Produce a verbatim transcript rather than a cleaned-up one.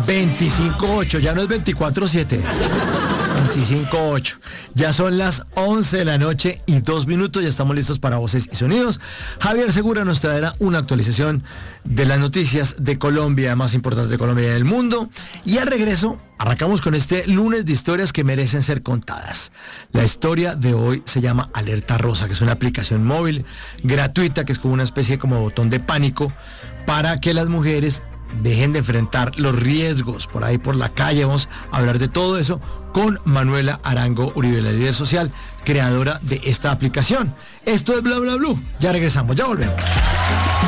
veinticinco ocho, ya no es veinticuatro siete. veinticinco ocho. Ya son las once de la noche y dos minutos. Ya estamos listos para Voces y Sonidos. Javier Segura nos traerá una actualización de las noticias de Colombia, más importantes de Colombia y del mundo. Y al regreso, arrancamos con este lunes de historias que merecen ser contadas. La historia de hoy se llama Alerta Rosa, que es una aplicación móvil gratuita, que es como una especie como botón de pánico para que las mujeres dejen de enfrentar los riesgos por ahí por la calle. Vamos a hablar de todo eso con Manuela Arango Uribe, la líder social, creadora de esta aplicación. Esto es Bla Bla Blue. Ya regresamos, ya volvemos.